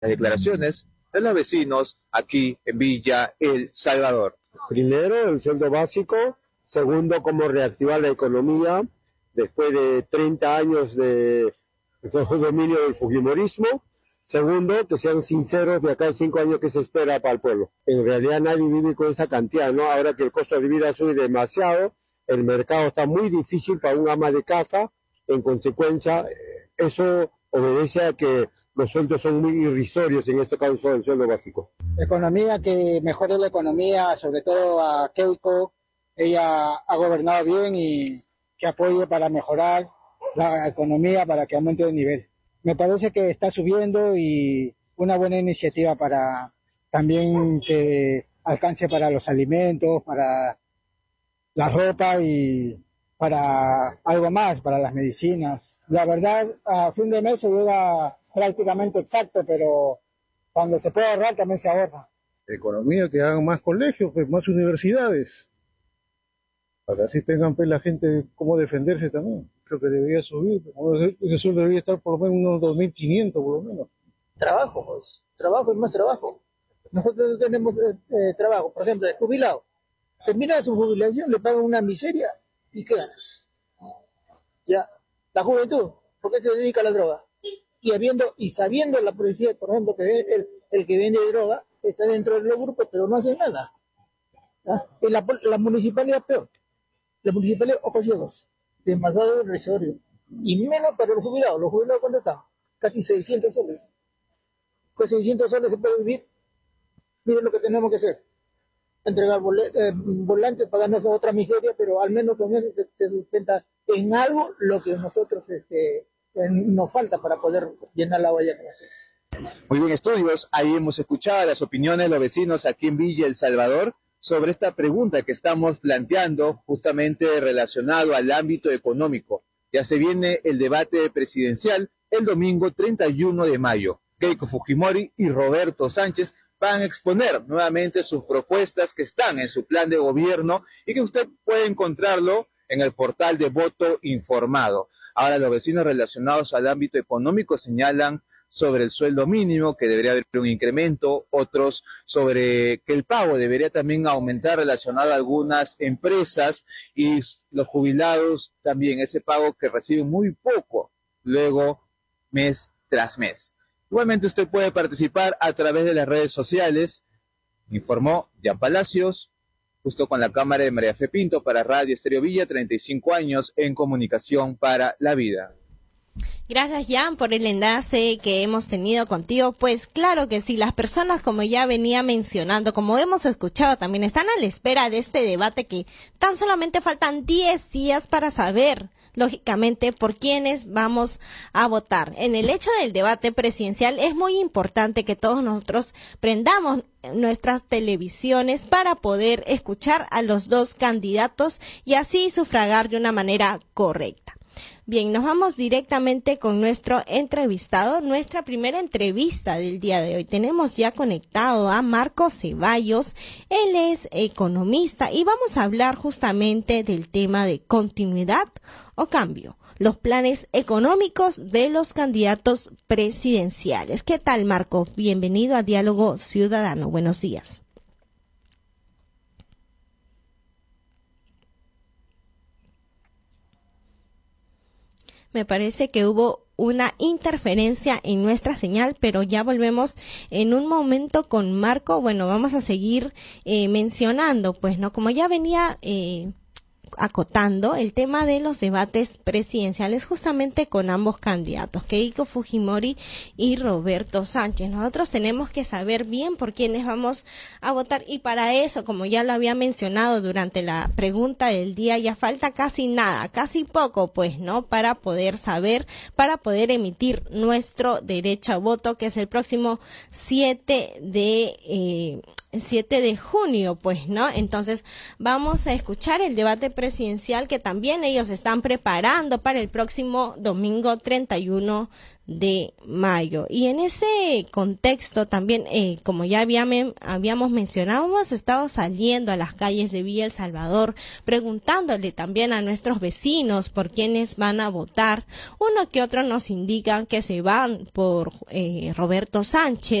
Las declaraciones de los vecinos aquí en Villa El Salvador. Primero, el sueldo básico. Segundo, cómo reactivar la economía después de 30 años de dominio del fujimorismo. Segundo, que sean sinceros de acá a 5 años que se espera para el pueblo. En realidad nadie vive con esa cantidad, ¿no? Ahora que el costo de vida sube demasiado, el mercado está muy difícil para un ama de casa. En consecuencia, eso obedece a que los sueldos son muy irrisorios, en este caso el sueldo básico. Economía, que mejore la economía, sobre todo a Keiko. Ella ha gobernado bien y que apoye para mejorar la economía, para que aumente de nivel. Me parece que está subiendo y una buena iniciativa para también que alcance para los alimentos, para la ropa y para algo más, para las medicinas. La verdad, a fin de mes se llega prácticamente exacto, pero cuando se puede ahorrar también se ahorra. Economía, que hagan más colegios, pues, más universidades, para que así tengan pues, la gente cómo defenderse también. Creo que debería subir, ese sueldo debería estar por lo menos unos 2.500 por lo menos. Trabajo, pues, trabajo y más trabajo. Nosotros no tenemos trabajo, por ejemplo, el jubilado. Termina su jubilación, le pagan una miseria y ¿qué ganas? Ya, la juventud, ¿por qué se dedica a la droga? Y sabiendo la policía, por ejemplo, que el que vende droga está dentro de los grupos, pero no hace nada. ¿Ya? La municipalidad es peor. La municipalidad, ojos ciegos, demasiado irrisorio. Y menos para los jubilados. ¿Los jubilados cuánto están? Casi 600 soles. Con 600 soles se puede vivir. Miren lo que tenemos que hacer. Entregar volantes, pagarnos otra miseria, pero al menos con eso se sustenta en algo lo que nosotros nos falta para poder llenar la olla que hacemos. Muy bien, estudios, ahí hemos escuchado las opiniones de los vecinos aquí en Villa El Salvador sobre esta pregunta que estamos planteando justamente relacionado al ámbito económico. Ya se viene el debate presidencial el domingo 31 de mayo. Keiko Fujimori y Roberto Sánchez van a exponer nuevamente sus propuestas que están en su plan de gobierno y que usted puede encontrarlo en el portal de Voto Informado. Ahora los vecinos relacionados al ámbito económico señalan sobre el sueldo mínimo, que debería haber un incremento, otros sobre que el pago debería también aumentar relacionado a algunas empresas y los jubilados también, ese pago que reciben muy poco, luego mes tras mes. Igualmente usted puede participar a través de las redes sociales, informó Jan Palacios, justo con la cámara de María Fe Pinto para Radio Estéreo Villa, 35 años en comunicación para la vida. Gracias, Jan, por el enlace que hemos tenido contigo. Pues claro que sí, las personas, como ya venía mencionando, como hemos escuchado también, están a la espera de este debate que tan solamente faltan 10 días para saber, lógicamente, por quiénes vamos a votar. En el hecho del debate presidencial es muy importante que todos nosotros prendamos nuestras televisiones para poder escuchar a los dos candidatos y así sufragar de una manera correcta. Bien, nos vamos directamente con nuestro entrevistado, nuestra primera entrevista del día de hoy. Tenemos ya conectado a Marco Ceballos, él es economista y vamos a hablar justamente del tema de continuidad o cambio, los planes económicos de los candidatos presidenciales. ¿Qué tal, Marco? Bienvenido a Diálogo Ciudadano. Buenos días. Me parece que hubo una interferencia en nuestra señal, pero ya volvemos en un momento con Marco. Bueno, vamos a seguir mencionando, pues, ¿no? Como ya venía acotando el tema de los debates presidenciales justamente con ambos candidatos, Keiko Fujimori y Roberto Sánchez. Nosotros tenemos que saber bien por quiénes vamos a votar y para eso, como ya lo había mencionado durante la pregunta del día, ya falta casi nada, casi poco, pues, ¿no? Para poder saber, para poder emitir nuestro derecho a voto, que es el próximo 7 de 7 de junio, pues, ¿no? Entonces vamos a escuchar el debate presidencial que también ellos están preparando para el próximo domingo 31 de mayo. Y en ese contexto también, como ya habíamos mencionado, hemos estado saliendo a las calles de Villa El Salvador, preguntándole también a nuestros vecinos por quiénes van a votar. Uno que otro nos indican que se van por Roberto Sánchez.